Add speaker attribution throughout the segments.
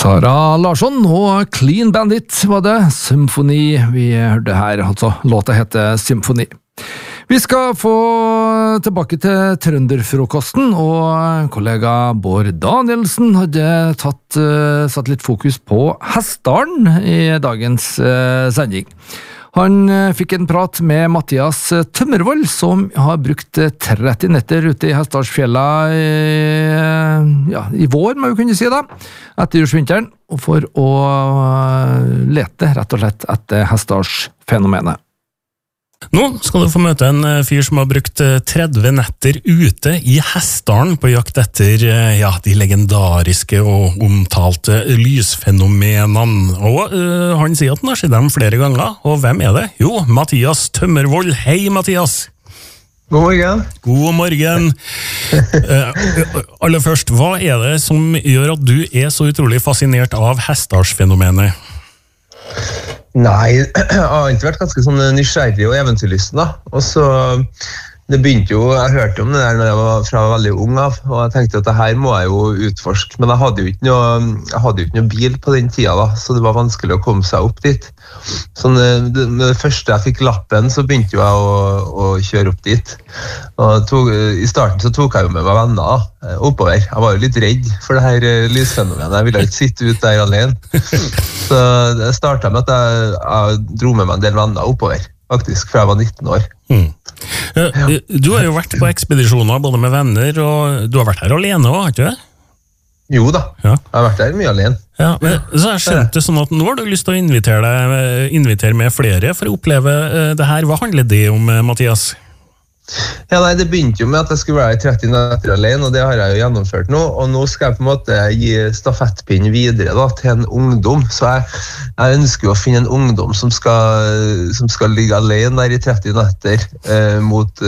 Speaker 1: Sara Larsson og Clean Bandit var det, Symfoni vi hørte her, altså låta heter Symfoni. Vi skal få tilbake til Trønderfrokosten, og kollega Bård Danielsen hadde satt litt fokus på Hessdalen i dagens sending. Han fikk en prat med Mathias Tømmervold, som har brukt 30 netter ute i Hessdalsfjella i vår, må vi kunne si da, etter jordsvinteren, for å lete rett og slett etter Hessdalsfenomenet.
Speaker 2: Nå skal du få møte en fyr som har brukt 30 netter ute i Hessdalen på jakt etter de legendariske og omtalte lysfenomenene. Og han sier at han har sett dem flere ganger. Og hvem er det? Jo, Mathias Tømmervold. Hei, Mathias!
Speaker 3: God morgen.
Speaker 2: God morgen. Aller først, hva er det som gjør at du er så utrolig fascinert av Hessdalsfenomenet?
Speaker 3: Nei, jeg har ikke vært ganske sånn nysgjerrig og eventyrlysten da. Og så, det begynte jo, jeg hørte om det der når jeg var fra veldig ung av, og jeg tenkte at det her må jeg jo utforske, men jeg hadde jo ikke noe bil på den tida da, så det var vanskelig å komme seg opp dit. Så med det første jeg fikk lappen, så begynte jo jeg å kjøre opp dit. Og i starten så tok jeg jo med meg venner oppover. Jeg var jo litt redd for det her lysfenomenet, jeg ville ikke sitte ut der alene. Så det startet med at jeg dro med meg en del venner oppover, faktisk, fra jeg var 19 år.
Speaker 2: Du har jo vært på ekspedisjoner både med venner, og du har vært her alene også, har ikke du det?
Speaker 3: Jo da, jeg har vært der mye alene.
Speaker 2: Ja, men så jeg skjønte sånn at nå har du lyst til å invitere med flere for å oppleve det her. Hva handler det om, Mathias?
Speaker 3: Ja, nei, det begynte jo med at jeg skulle være i 30 netter alene, og det har jeg jo gjennomført nå, og nå skal jeg på en måte gi stafettpinnen videre da, til en ungdom, så jeg ønsker jo å finne en ungdom som skal ligge alene der i 30 netter mot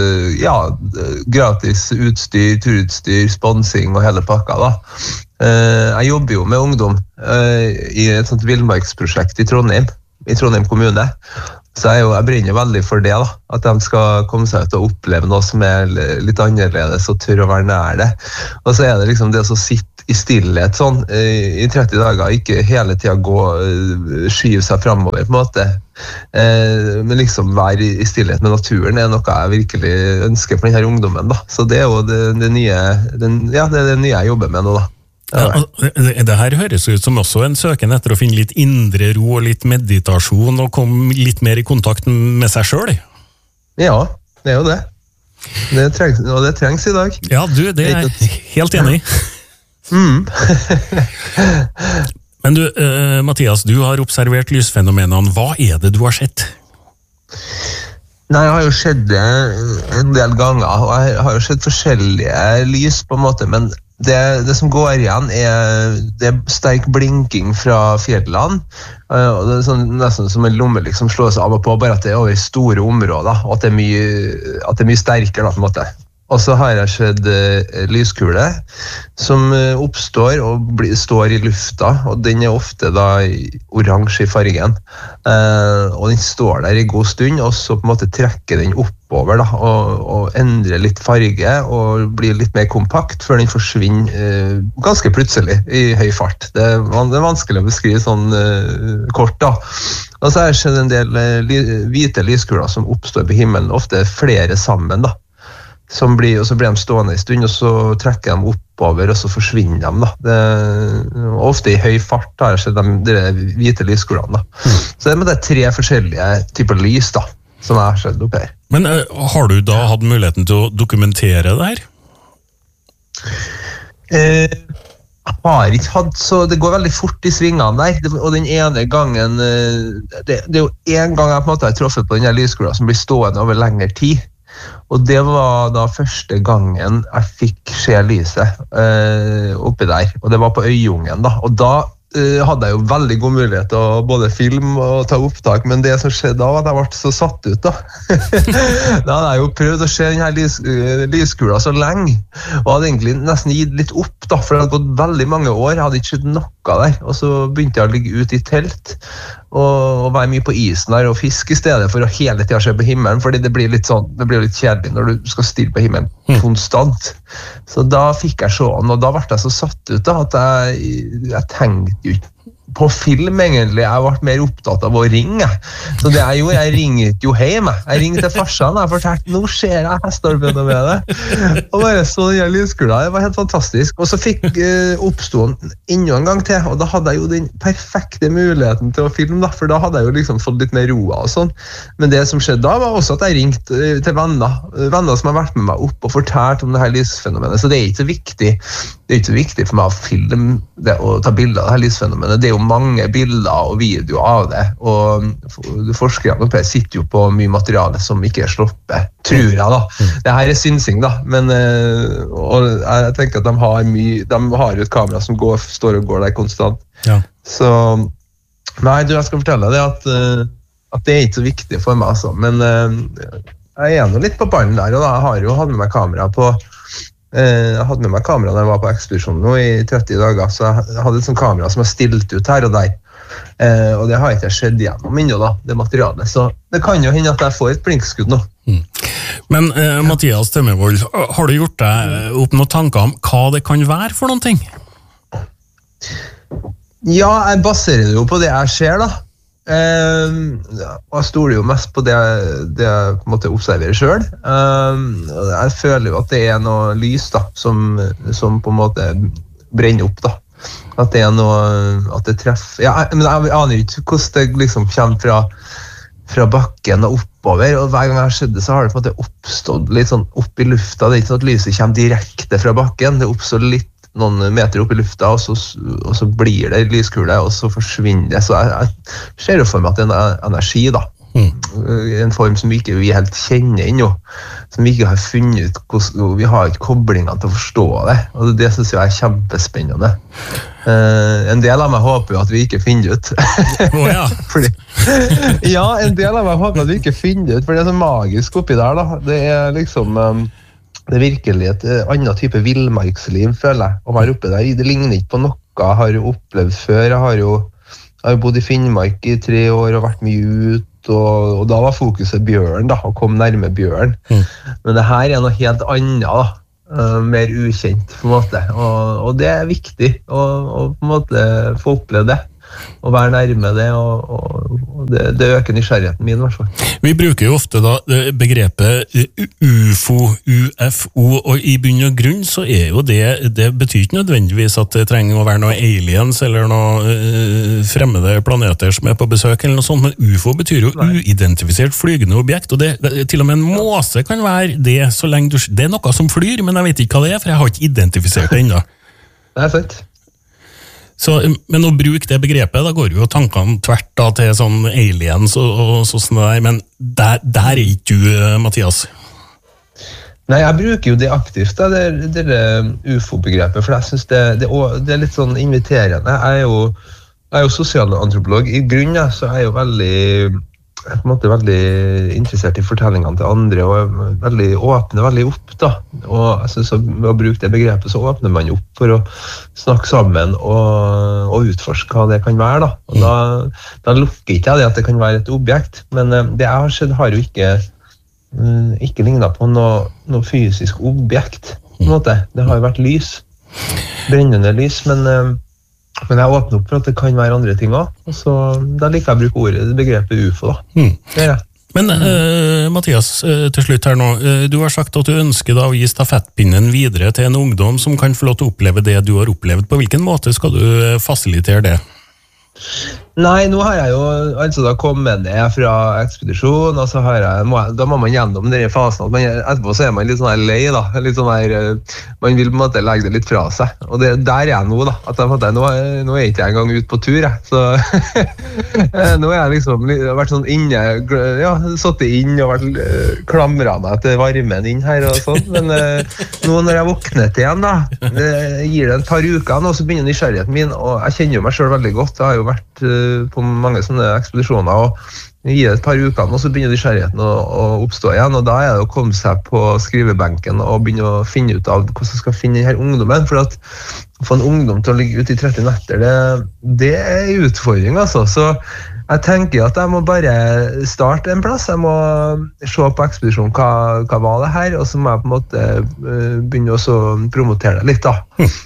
Speaker 3: gratis utstyr, turutstyr, sponsing og hele pakka da. Jeg jobber jo med ungdom i et sånt villmarksprosjekt i Trondheim kommune. Så jeg brenner veldig for det da, at de skal komme seg ut og oppleve noe som er litt annerledes og tørre å være nær det. Og så er det liksom det å sitte i stillhet sånn, i 30 dager, ikke hele tiden skyve seg fremover på en måte. Men liksom være i stillhet med naturen er noe jeg virkelig ønsker for denne ungdommen da. Så det er jo det nye jeg jobber med nå da.
Speaker 2: Det her høres ut som også en søken etter å finne litt indre ro og litt meditasjon og komme litt mer i kontakt med seg selv.
Speaker 3: Ja, det er jo det. Og det trengs i dag.
Speaker 2: Ja, det er jeg helt enig i. Men du, Mathias, du har observert lysfenomenene. Hva er det du har sett?
Speaker 3: Nei, jeg har jo sett det en del ganger, og jeg har jo sett forskjellige lys på en måte, men det som går igjen det er sterk blinking fra fjellene, og det er sånn, nesten som en lomme liksom slås av og på, bare at det er over store områder, og at det er mye sterkere da, på en måte. Og så har jeg sett lyskule som oppstår og står i lufta, og den er ofte da oransje i fargen. Og den står der i god stund, og så på en måte trekker den oppover da, og endrer litt farge og blir litt mer kompakt før den forsvinner ganske plutselig i høy fart. Det er vanskelig å beskrive sånn kort da. Og så har jeg sett en del hvite lyskuler som oppstår på himmelen, ofte flere sammen da. Og så blir de stående en stund, og så trekker de oppover, og så forsvinner de da. Ofte i høy fart har jeg sett de hvite lyskulene da. Så det er 3 forskjellige typer lys da, som jeg har sett opp her.
Speaker 2: Men har du da hatt muligheten til å dokumentere det her?
Speaker 3: Jeg har ikke hatt, så det går veldig fort i svingene der, og den ene gangen, det er jo en gang jeg på en måte har truffet på denne lyskula som blir stående over lengre tid. Og det var da første gangen jeg fikk se lyset oppi der, og det var på Øyungen da, og da hadde jeg jo veldig god mulighet til å både filme og ta opptak, men det som skjedde da var at jeg ble så satt ut da. Da hadde jeg jo prøvd å se denne lyskula så lenge, og hadde egentlig nesten gitt litt opp da, for det hadde gått veldig mange år, jeg hadde ikke sett noe klokka der, og så begynte jeg å ligge ute i telt, og være mye på isen der og fiske i stedet for å hele tiden se på himmelen, fordi det blir litt litt kjedelig når du skal stirre på himmelen konstant. Så da fikk jeg sånn, og da ble jeg så satt ut da, at jeg tenkte jo ikke på film egentlig, jeg ble mer opptatt av å ringe. Så det jeg gjorde, jeg ringte jo hjem. Jeg ringte til farsan, jeg fortalte, nå ser jeg Hestdalfenomenet. Og bare så den lyskula, det var helt fantastisk. Og så oppstod den enda en gang til, og da hadde jeg jo den perfekte muligheten til å filme, da, for da hadde jeg jo liksom fått litt mer roa og sånn. Men det som skjedde da var også at jeg ringte til venner som har vært med meg opp og fortalt om det her lysfenomenet. Så det er ikke så viktig. Det er ikke så viktig for meg å filme det og ta bilder av det her lysfenomenet. Det er jo mange bilder og videoer av det, og forskerne sitter jo på mye materiale som ikke sluppet, tror jeg da. Det her er synsing da, men og jeg tenker at de har jo et kamera som står og går der konstant.
Speaker 2: Ja.
Speaker 3: Så, nei, jeg skal fortelle deg at det er ikke så viktig for meg, altså. Men jeg er nå litt på ballen der, og da har jeg jo hatt med meg kamera jeg hadde med meg kamera da jeg var på ekspedisjon nå i 30 dager, så jeg hadde et sånt kamera som jeg stilt ut her og der. Og det har ikke jeg skjedd igjennom ennå da, det materialet. Så det kan jo hende at jeg får et blinkskudd nå.
Speaker 2: Men Mathias Tømmervold, har du gjort deg opp noen tanker om hva det kan være for noen ting?
Speaker 3: Ja, jeg baserer det jo på det jeg ser da. Og jeg stoler jo mest på det jeg på en måte observerer selv. Jeg føler jo at det er noe lys da, som på en måte brenner opp da. At det er noe, at det treffer. Men jeg aner ikke hvordan det liksom kommer fra bakken og oppover, og hver gang jeg har skjedd det, så har det på en måte oppstått litt sånn opp i lufta. Det er ikke sånn at lyset kommer direkte fra bakken, det oppstår litt noen meter opp i lufta, og så blir det lyskule, og så forsvinner det. Så jeg ser jo for meg at det er en energi da. En form som vi ikke helt kjenner ennå, som vi ikke har funnet ut, vi har ikke koblingene til å forstå det, og det synes jeg er kjempespennende. En del av meg håper jo at vi ikke finner ut.
Speaker 2: Ja.
Speaker 3: Ja, en del av meg håper at vi ikke finner ut, for det er så magisk oppi der da. Det er liksom det er virkelig et annet type villmarksliv, føler jeg, å være oppe der. Det ligner ikke på noe jeg har opplevd før. Jeg har jo bodd i Finnmark i 3 år og vært mye ut, og da var fokuset bjørn da, å komme nærme bjørn. Men det her er noe helt annet da, mer ukjent på en måte, og det er viktig å på en måte få oppleve det. Å være nærme det, og det øker nysgjerrigheten min i hvert fall.
Speaker 2: Vi bruker jo ofte da begrepet UFO, UFO, og i bunn og grunn så er jo det betyr ikke nødvendigvis at det trenger å være noe aliens eller noe fremmede planeter som er på besøk eller noe sånt, men UFO betyr jo uidentifisert flygende objekt, og til og med en måse kan være det så lenge det er noe som flyr, men jeg vet ikke hva det er, for jeg har ikke identifisert det ennå.
Speaker 3: Det er sant.
Speaker 2: Så, men å bruke det begrepet, da går jo tankene tvert da, til sånn aliens og sånn der, men der er ikke du, Mathias.
Speaker 3: Nei, jeg bruker jo det aktivt, det UFO-begrepet, for jeg synes det er litt sånn inviterende. Jeg er jo sosialantropolog i grunnen, så jeg er jo veldig interessert i fortellingene til andre, og veldig opp da. Og jeg synes at ved å bruke det begrepet så åpner man opp for å snakke sammen og utforske hva det kan være da. Og da lukker ikke jeg det at det kan være et objekt, men det jeg har sett har jo ikke lignet på noe fysisk objekt på en måte. Det har jo vært lys, brennende lys, men jeg åpner opp for at det kan være andre ting også, og så da liker jeg å bruke begrepet UFO da. Det er det.
Speaker 2: Men Mathias, til slutt her nå, du har sagt at du ønsker da å gi stafettpinnen videre til en ungdom som kan få lov til å oppleve det du har opplevd. På hvilken måte skal du fasilitere det?
Speaker 3: Nei, nå har jeg jo altså da kommet ned fra ekspedisjon, og så da må man gjennom den fasen at etterpå så er man litt sånn her lei da, litt sånn her, man vil på en måte legge det litt fra seg, og der er jeg nå da, at nå er ikke jeg engang ut på tur så nå er jeg liksom vært sånn inne, ja, sittet inn og vært klamret meg til varmen inn her og sånn, men nå når jeg våknet igjen da, gir det et par uker nå, så begynner nysgjerrigheten min, og jeg kjenner jo meg selv veldig godt, jeg har jo vært på mange sånne ekspedisjoner, og gi det et par uker, og så begynner nysgjerrigheten å oppstå igjen, og da det å komme seg på skrivebenken og begynne å finne ut av hvordan jeg skal finne denne ungdommen, for at å få en ungdom til å ligge ute i 30 netter, det en utfordring, altså. Så jeg tenker at jeg må bare starte en plass, jeg må se på ekspedisjonen hva var det her, og så må jeg på en måte begynne å promotere det litt da.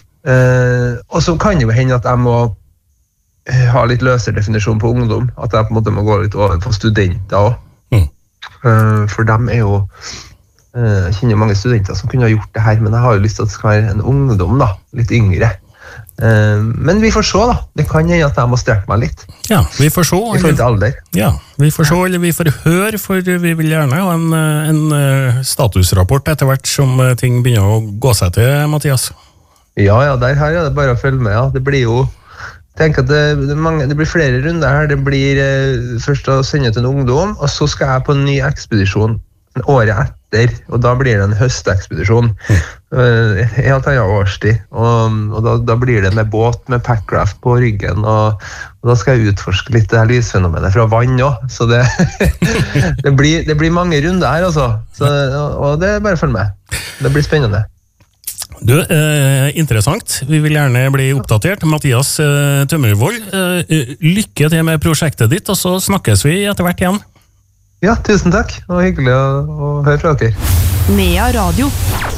Speaker 3: Og så kan det jo hende at jeg må ha litt løsere definisjon på ungdom, at jeg på en måte må gå litt over på studenter også. For dem jo, jeg kjenner mange studenter som kunne ha gjort det her, men jeg har jo lyst til at det skal være en ungdom da, litt yngre. Men vi får se da, det kan hende at jeg må strekke meg litt.
Speaker 2: Ja, vi får se.
Speaker 3: I forhold til alder.
Speaker 2: Ja, vi får se, eller vi får høre, for vi vil gjerne ha en statusrapport etter hvert som ting begynner å gå seg til, Mathias.
Speaker 3: Ja, der her det bare å følge med, ja. Det blir jo, tenk at det blir flere runder her. Det blir først å sende ut en ungdom, og så skal jeg på en ny ekspedisjon året etter, og da blir det en høstekspedisjon. Helt annen årstid, og da blir det med båt, med packraft på ryggen, og da skal jeg utforske litt det her lysfenomenet fra vann også. Så det blir mange runder her, altså. Og det bare følg med. Det blir spennende.
Speaker 2: Du, interessant. Vi vil gjerne bli oppdatert. Mathias Tømmervold, lykke til med prosjektet ditt, og så snakkes vi etter hvert igjen.
Speaker 3: Ja, tusen takk. Det var hyggelig å høre fra dere.
Speaker 4: Nea Radio.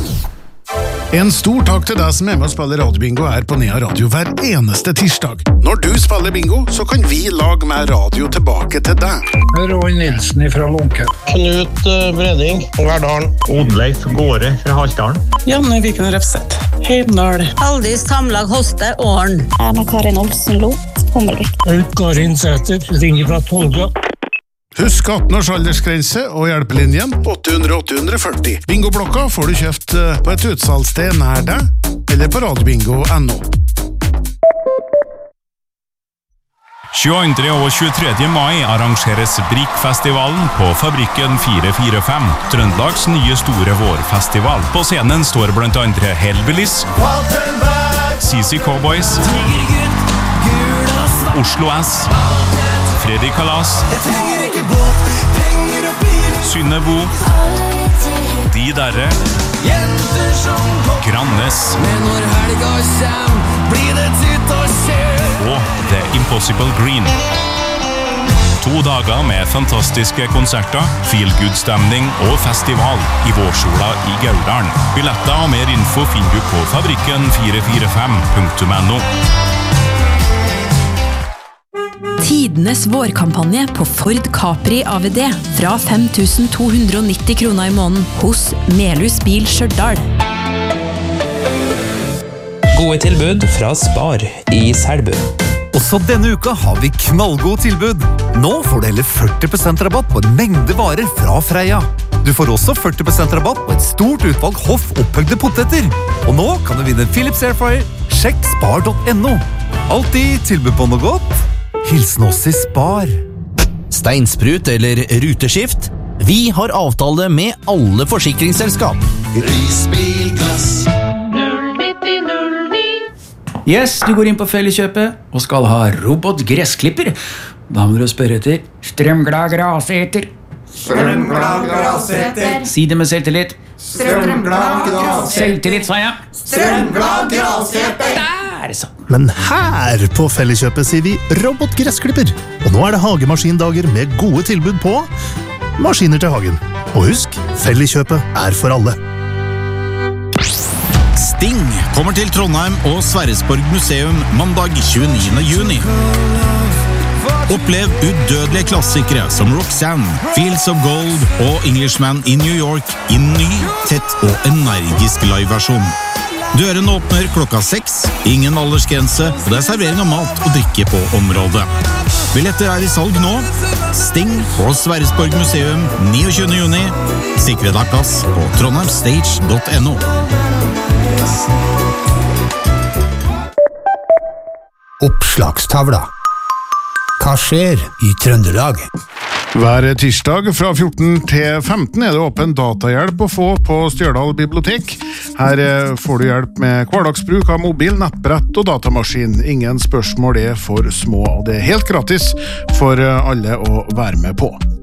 Speaker 5: En stor takk til deg som med og spiller radiobingo her på Nea Radio hver eneste tirsdag. Når du spiller bingo, så kan vi lage mer radio tilbake til deg.
Speaker 6: Roy Nilsen fra Lunke.
Speaker 7: Knut Breding, Verdalen.
Speaker 8: Oddleif Gårde fra Haltdalen.
Speaker 9: Janne Viken Refseth, Heimdal.
Speaker 10: Aldis Tamlag Hoste, Åren.
Speaker 11: Anna Karin Olsen Lot, Hummelvik.
Speaker 6: Karin Sæter, ringer fra Tolga.
Speaker 5: Husk 18 års aldersgrense og hjelpelinjen 800-840. Bingoblokka får du kjøpt på et utsalgssted nær deg, eller på radiobingo.no.
Speaker 12: 22. og 23. mai arrangeres Brikkfestivalen på Fabrikken 445, Trøndelags nye store vårfestival. På scenen står blant andre Hellbillies, CC Cowboys, Oslo S, Freddy Kalas, Synnebo, De Derre, Grannes og The Impossible Green. 2 dager med fantastiske konserter, feel-good-stemning og festival i vårsola i Gauldalen. Billetter og mer info finner du på fabrikken445.no.
Speaker 4: Tidenes vårkampanje på Ford Capri AVD fra 5.290 kroner i måneden hos Melhus Bil Stjørdal.
Speaker 13: Gode tilbud fra Spar i Selbu.
Speaker 14: Også denne uka har vi knallgode tilbud. Nå får du heller 40% rabatt på en mengde varer fra Freia. Du får også 40% rabatt på et stort utvalg Hoff opphøgde poteter. Og nå kan du vinne Philips Airfryer. Sjekk spar.no. Alltid tilbud på noe godt. Hilsen oss i Spar.
Speaker 15: Steinsprut eller ruteskift? Vi har avtale med alle forsikringsselskap.
Speaker 16: Risbilglass
Speaker 17: 09009. Yes, du går inn på Felleskjøpet og skal ha robotgressklipper. Da må du spørre etter Strømglad graseter.
Speaker 16: Strømglad graseter.
Speaker 17: Si det med selvtillit.
Speaker 16: Strømglad graseter.
Speaker 17: Selvtillit, sa jeg.
Speaker 16: Strømglad graseter.
Speaker 17: Der, så.
Speaker 5: Men her på Felleskjøpet sier vi robotgressklipper. Og nå det hagemaskindager med gode tilbud på maskiner til hagen. Og husk, Felleskjøpet for alle.
Speaker 18: Sting kommer til Trondheim og Sverresborg museum mandag 29. juni. Opplev udødelige klassikere som Roxanne, Fields of Gold og Englishman in New York i ny, tett og energisk liveversjon. Dørene åpner klokka 6, ingen aldersgrense, og det servering av mat og drikke på området. Billetter i salg nå. Sting på Sverresborg museum 29. juni. Sikre deg plass på trondheimstage.no.
Speaker 19: Oppslagstavla. Hva skjer i Trøndelag? Hver tirsdag fra 14 til 15 er det åpen datahjelp å få på Stjørdal bibliotek. Her får du hjelp med hverdagsbruk av mobil, nettbrett og datamaskin. Ingen spørsmål er for små, og det er helt gratis for alle å være med på.